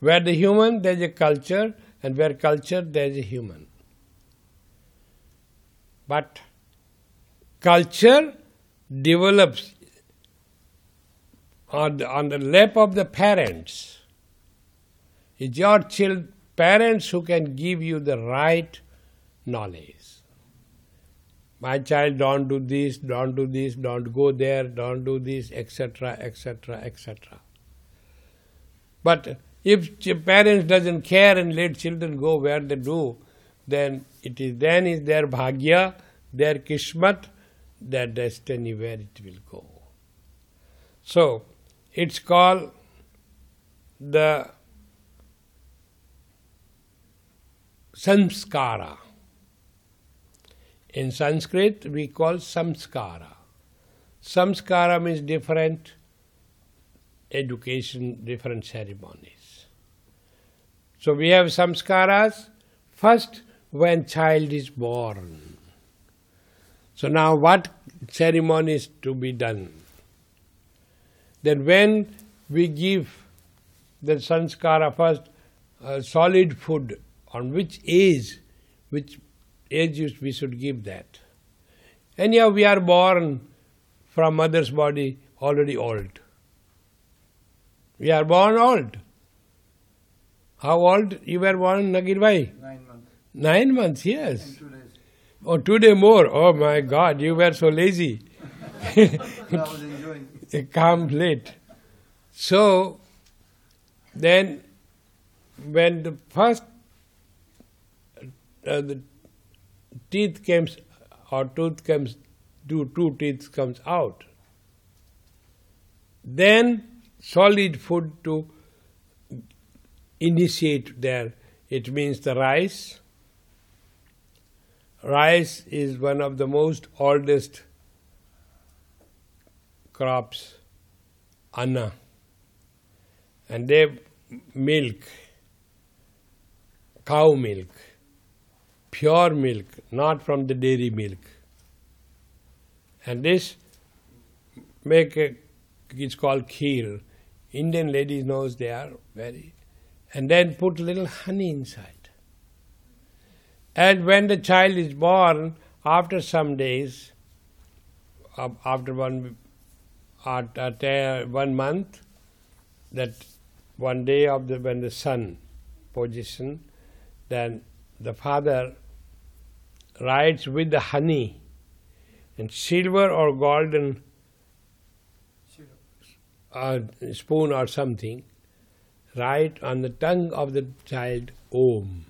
Where the human, there is a culture, and where culture, there is a human. But culture develops on the lap of the parents. It's your parents who can give you the right knowledge. My child, don't do this, don't do this, don't go there, don't do this, etc., etc., etc. But if parents doesn't care and let children go where they do, then is their bhagya, their kismat, their destiny where it will go. So, it's called the samskara. In Sanskrit, we call samskara. Samskara means different education, different ceremonies. So we have samskaras first when child is born. So now what ceremony is to be done? Then when we give the sanskara first, solid food, on which age we should give that. Anyhow, we are born from mother's body already old. We are born old. How old you were born, Nagir bhai? 9 months. 9 months, yes. And 2 days. Oh, 2 days more. Oh my God, you were so lazy. I was enjoying. Come late. So, then when the first the teeth comes, or tooth comes, two teeth comes out, then solid food to initiate there. It means the rice. Rice is one of the most oldest crops, anna. And they milk, cow milk, pure milk, not from the dairy milk. And this it's called kheer. Indian ladies knows they are very, and then put a little honey inside. And when the child is born, after some days, after 1 month, that one day when the sun position, then the father writes with the honey and silver or golden spoon or something, write on the tongue of the child, Om.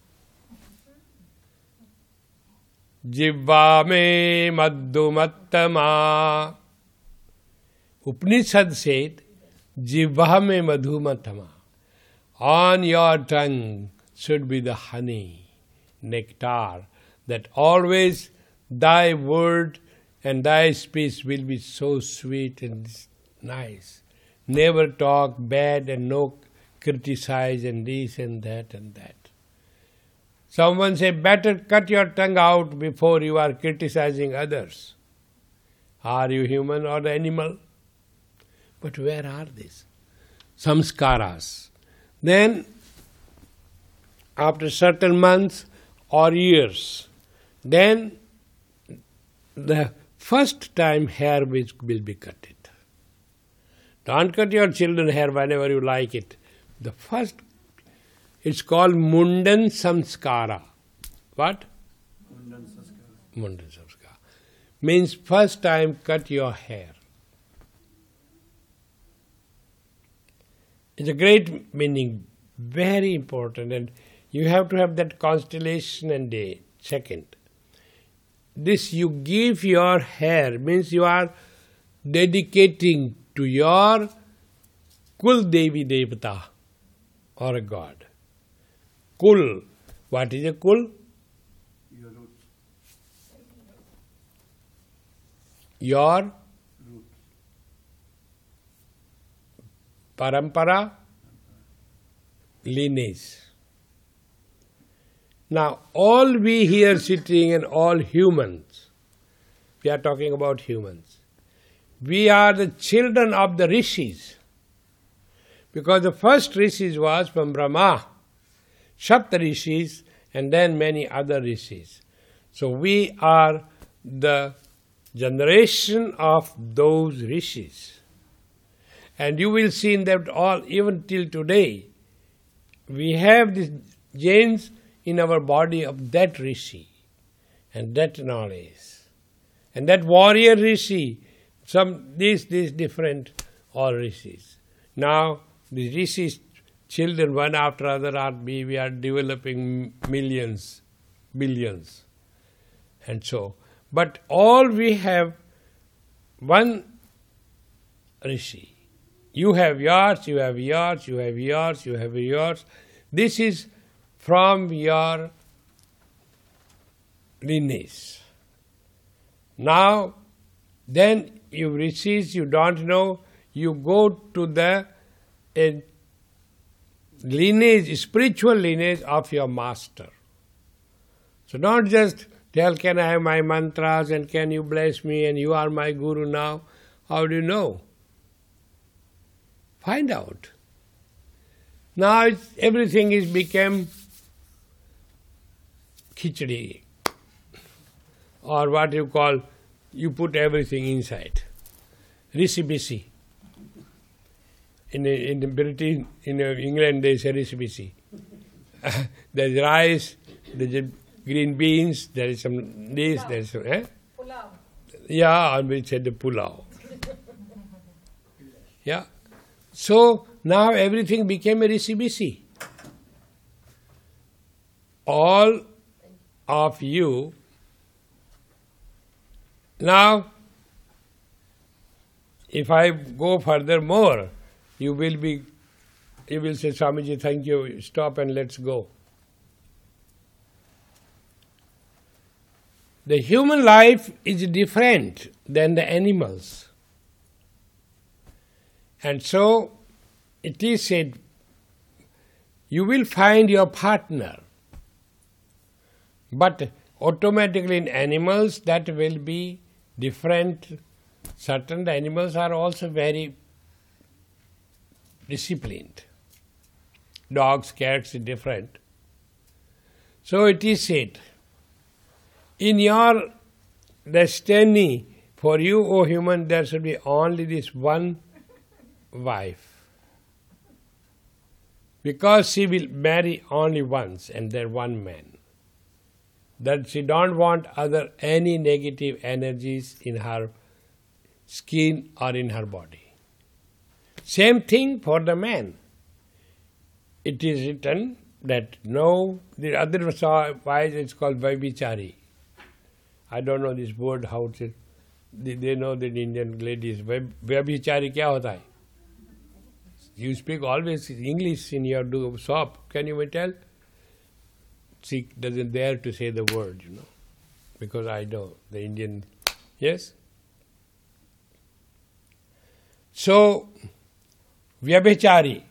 Jivva me madhumattama. Upanishad said, Jivva me madhumattama. On your tongue should be the honey, nectar, that always thy word and thy speech will be so sweet and nice. Never talk bad and no criticize and this and that and that. Someone say, better cut your tongue out before you are criticizing others. Are you human or animal? But where are these? Samskaras. Then, after certain months or years, then the first time hair will be cut. Don't cut your children hair whenever you like it. The first, it's called Mundan Samskara. What? Mundan Samskara. Mundan Samskara. Means first time cut your hair. It's a great meaning, very important, and you have to have that constellation and day. Second, this you give your hair means you are dedicating to your Kul Devi Devata or a god. Kul. What is a Kul? Your roots. Your Roots. Parampara, lineage. Now, all we here sitting and all humans, we are talking about humans, we are the children of the rishis. Because the first rishis was from Brahma, Sapta rishis, and then many other rishis. So we are the generation of those rishis. And you will see in that all, even till today, we have these genes in our body of that rishi and that knowledge. And that warrior rishi, these different all rishis. Now, the rishis, children one after other, we are developing millions, billions. And so, but all we have one rishi. You have yours, you have yours, you have yours, you have yours. This is from your lineage. Now, then you receive, you don't know, you go to the lineage, spiritual lineage of your master. So don't just tell, can I have my mantras and can you bless me and you are my guru now? How do you know? Find out. Now everything is become khichdi, or what you call, you put everything inside. Rishi-bishi. In the British, in England they say rishi-bishi. There's rice, there's green beans, there is some this, there is some, Pulao. Yeah, and we said the pulao. Yeah. So now everything became a rishi-bishi. All of you. Now, if I go further more, you will say, Swamiji, thank you, stop and let's go. The human life is different than the animals. And so, it is said, you will find your partner. But automatically in animals, that will be different. Certain animals are also very disciplined. Dogs, cats are different. So it is said, in your destiny, for you, O human, there should be only this one wife. Because she will marry only once and there one man. That she don't want any negative energies in her skin or in her body. Same thing for the man. It is written that the otherwise it's called Vaibichari. I don't know this word, how it is. They know that Indian ladies. Vaibichari kya hota hai? You speak always English in your shop. Can you tell? She doesn't dare to say the word, because I know the Indian. Yes? So, Vyabhichari.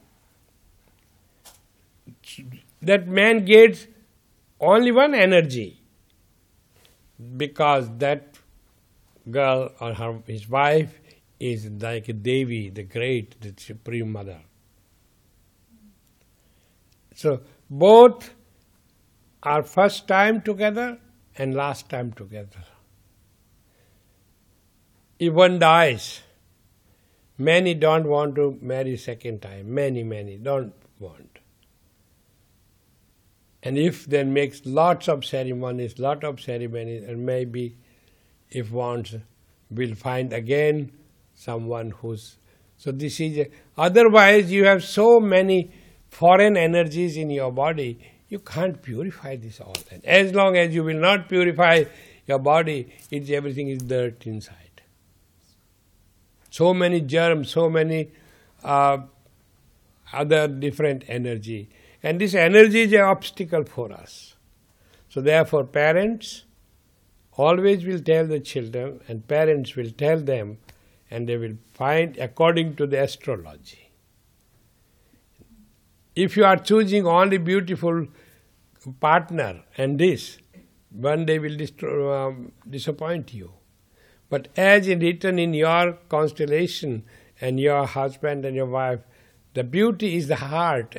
That man gets only one energy because that girl or his wife is like a Devi, the great, the Supreme Mother. So, both are first time together and last time together. If one dies, many don't want to marry second time. Many don't want. And if then makes lots of ceremonies, and maybe if wants, will find again someone who's... So this is... Otherwise you have so many foreign energies in your body, you can't purify this all. And as long as you will not purify your body, everything is dirt inside. So many germs, so many other different energy. And this energy is an obstacle for us. So therefore parents always will tell the children, and parents will tell them, and they will find according to the astrology. If you are choosing only beautiful partner and this, one day will disappoint you. But as written in your constellation and your husband and your wife, The beauty is the heart